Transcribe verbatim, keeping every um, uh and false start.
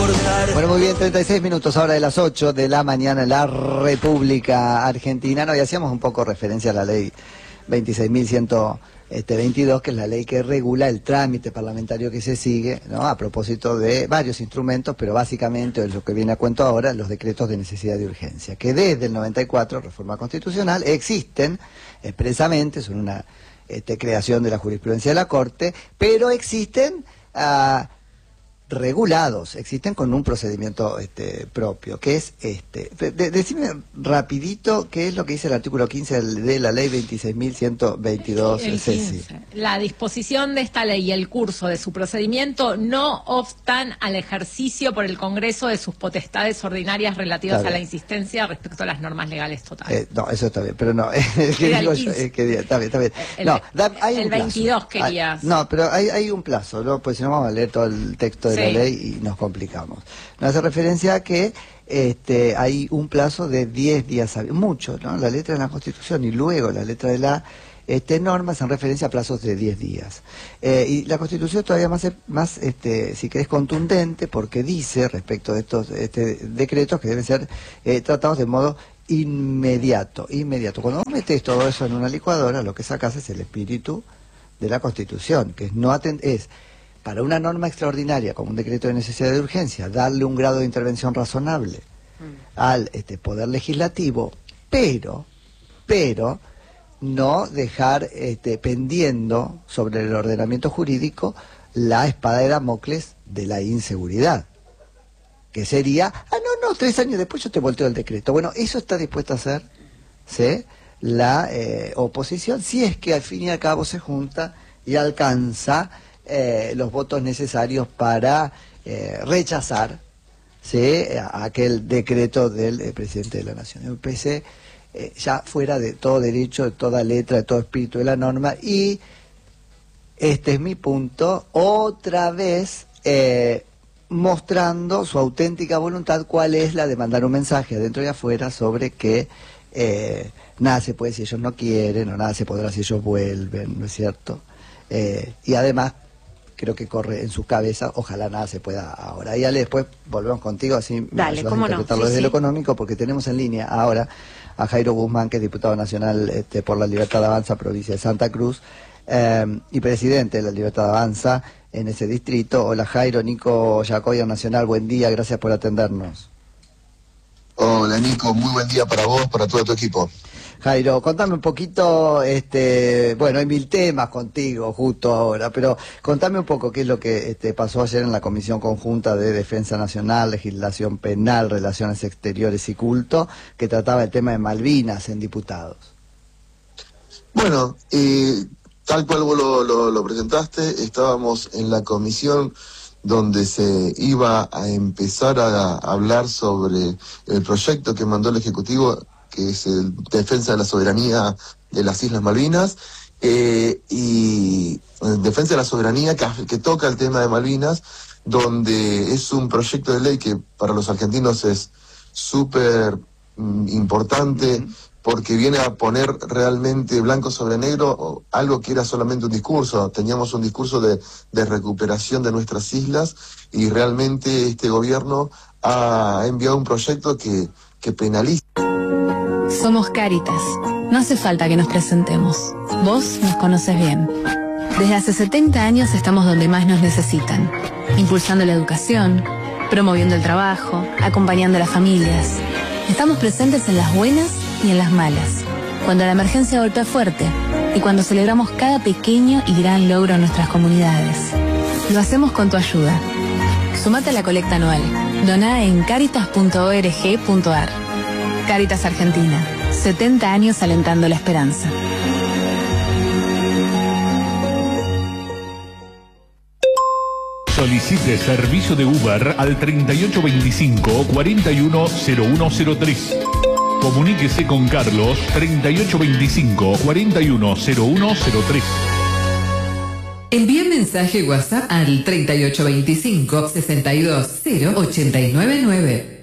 cortar. Bueno, muy bien, treinta y seis minutos ahora de las ocho de la mañana en la República Argentina. No, y hacíamos un poco referencia a la ley veintiséis mil ciento veintidós, que es la ley que regula el trámite parlamentario que se sigue, ¿no? A propósito de varios instrumentos, pero básicamente lo que viene a cuento ahora, los decretos de necesidad de urgencia, que desde el noventa y cuatro, reforma constitucional, existen expresamente, son una este, creación de la jurisprudencia de la Corte, pero existen uh, regulados, existen con un procedimiento este, propio, que es este. De, decime rapidito qué es lo que dice el artículo quince de la ley veintiséis mil ciento veintidós. El quince. La disposición de esta ley y el curso de su procedimiento no obstan al ejercicio por el Congreso de sus potestades ordinarias relativas a la insistencia respecto a las normas legales totales. Eh, no, eso está bien, pero no, es que digo yo, es que está bien, está bien. El, no, da, hay el un plazo. veintidós querías. Hay, no, pero hay, hay un plazo, ¿no? Pues si no vamos a leer todo el texto de sí. la ley y nos complicamos. Nos hace referencia a que este, hay un plazo de diez días, mucho, ¿no? La letra de la Constitución y luego la letra de la este, norma hacen referencia a plazos de diez días. Eh, y la Constitución todavía más, más este, si querés, contundente, porque dice respecto de estos este, decretos que deben ser eh, tratados de modo inmediato, inmediato. Cuando vos metés todo eso en una licuadora, lo que sacás es el espíritu de la Constitución, que es no atend es para una norma extraordinaria, como un decreto de necesidad de urgencia, darle un grado de intervención razonable mm. al este, poder legislativo, pero, pero, no dejar este, pendiendo sobre el ordenamiento jurídico la espada de Damocles de la inseguridad, que sería, ah, no, no, tres años después yo te volteo el decreto. Bueno, eso está dispuesto a hacer, ¿sí? La eh, oposición, si es que al fin y al cabo se junta y alcanza Eh, los votos necesarios para eh, rechazar ¿sí? a, aquel decreto del eh, presidente de la Nación. Me parece eh, ya fuera de todo derecho, de toda letra, de todo espíritu de la norma, y este es mi punto, otra vez eh, mostrando su auténtica voluntad, cuál es la de mandar un mensaje adentro y afuera sobre que eh, nada se puede si ellos no quieren, o nada se podrá si ellos vuelven, ¿no es cierto? Eh, y además creo que corre en su cabeza, ojalá nada se pueda ahora. Y Ale, después volvemos contigo, así Dale, me ayudas a interpretarlo no. sí, desde sí. lo económico, porque tenemos en línea ahora a Jairo Guzmán, que es diputado nacional este, por la Libertad Avanza, provincia de Santa Cruz, eh, y presidente de la Libertad Avanza en ese distrito. Hola Jairo, Nico Yacoya Nacional, buen día, gracias por atendernos. Hola Nico, muy buen día para vos, para todo tu equipo. Jairo, contame un poquito, este, bueno, hay mil temas contigo justo ahora, pero contame un poco qué es lo que este, pasó ayer en la Comisión Conjunta de Defensa Nacional, Legislación Penal, Relaciones Exteriores y Culto, que trataba el tema de Malvinas en diputados. Bueno, eh, tal cual vos lo, lo, lo presentaste, estábamos en la comisión donde se iba a empezar a hablar sobre el proyecto que mandó el Ejecutivo, que es el defensa de la soberanía de las Islas Malvinas, eh, y defensa de la soberanía que, que toca el tema de Malvinas, donde es un proyecto de ley que para los argentinos es súper mm, importante, mm. porque viene a poner realmente blanco sobre negro algo que era solamente un discurso. Teníamos un discurso de, de recuperación de nuestras islas, y realmente este gobierno ha enviado un proyecto que, que penaliza. Somos Cáritas. No hace falta que nos presentemos. Vos nos conoces bien. Desde hace setenta años estamos donde más nos necesitan. Impulsando la educación, promoviendo el trabajo, acompañando a las familias. Estamos presentes en las buenas y en las malas. Cuando la emergencia golpea fuerte y cuando celebramos cada pequeño y gran logro en nuestras comunidades. Lo hacemos con tu ayuda. Sumate a la colecta anual. Doná en caritas punto org punto ar. Cáritas Argentina, setenta años alentando la esperanza. Solicite servicio de Uber al treinta y ocho veinticinco, cuarenta y uno cero uno cero tres. Comuníquese con Carlos treinta y ocho veinticinco, cuarenta y uno cero uno cero tres. Envíe mensaje WhatsApp al treinta y ocho veinticinco, sesenta y dos cero ochenta y nueve nueve.